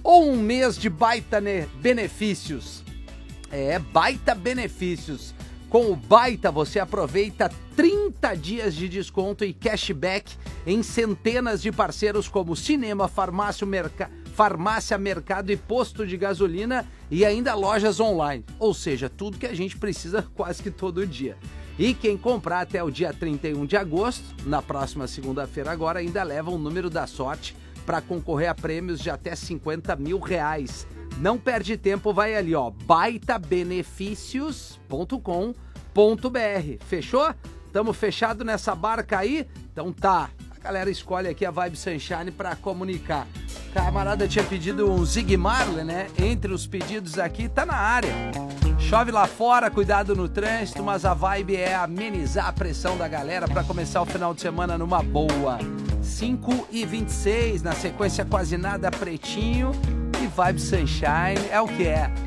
ou um mês de baita benefícios. Baita benefícios. Com o Baita você aproveita 30 dias de desconto e cashback em centenas de parceiros como cinema, farmácia, mercado e posto de gasolina e ainda lojas online. Ou seja, tudo que a gente precisa quase que todo dia. E quem comprar até o dia 31 de agosto, na próxima segunda-feira agora, ainda leva o número da sorte para concorrer a prêmios de até R$50 mil. Não perde tempo, vai ali, ó, baitabenefícios.com.br. Fechou? Tamo fechado nessa barca aí? Então tá. A galera escolhe aqui a Vibe Sunshine pra comunicar. Camarada tinha pedido um Zig Marley, né? Entre os pedidos aqui, tá na área. Chove lá fora, cuidado no trânsito, mas a vibe é amenizar a pressão da galera pra começar o final de semana numa boa. 5h26, na sequência quase nada pretinho. E Vibe Sunshine é o que é.